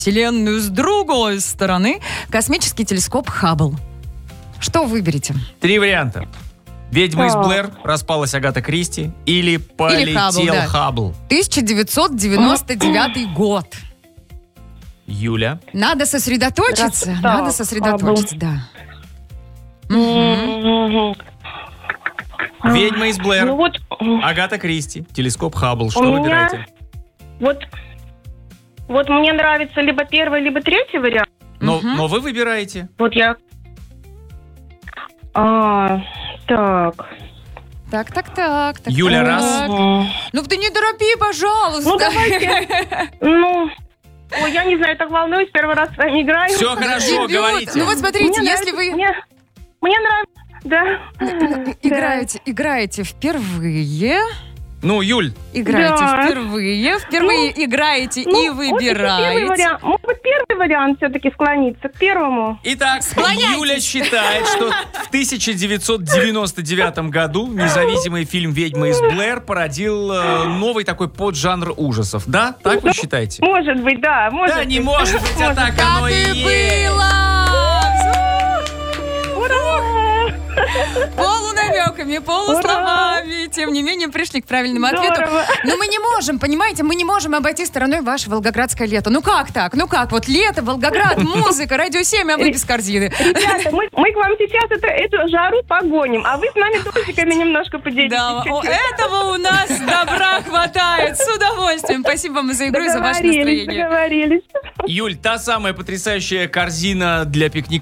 Вселенную с другой стороны космический телескоп Хаббл. Что выберете? 3 варианта. «Ведьма из Блэр», распалась Агата Кристи, или «Полетел Хаббл». 1999 год. Юля. Надо сосредоточиться. Надо сосредоточиться, да. «Ведьма из Блэр», Ну вот, Агата Кристи, телескоп Хаббл. Что У меня- выбираете? вот мне нравится либо первый, либо третий вариант. Но вы выбираете. Вот я... Так. Так. Юля, раз. Ну ты не торопи, пожалуйста. Ну, давайте. Ой, я не знаю, так волнуюсь, первый раз с вами играю. Все хорошо, Дебют. говорите. Ну вот смотрите, Мне если нравится, вы Мне нравится, да. играете впервые, Ну, Юль, играете Да. впервые играете и Вот первый выбираете. вариант. Может быть, первый вариант все-таки склониться к первому. итак, Юля считает, что в 1999 году независимый фильм «Ведьма из Блэр» породил новый такой поджанр ужасов. Да? Так вы считаете? Может быть, да. Может Да, быть. не может быть, а так оно Так и и есть. было! Ура! Полунамеками, полусловами, тем не менее, пришли к правильному ответу. Здорово. Но мы не можем, понимаете, мы не можем обойти стороной ваше волгоградское лето. Ну как так? Ну как? Вот лето, Волгоград, музыка, Радио 7, а мы без корзины. Ребята, мы к вам сейчас эту жару погоним, а вы с нами тортиками немножко поделитесь. Да, чуть-чуть. этого у нас добра хватает. С удовольствием. Спасибо вам за игру и за ваше настроение. Договорились. Юль, та самая потрясающая корзина для пикника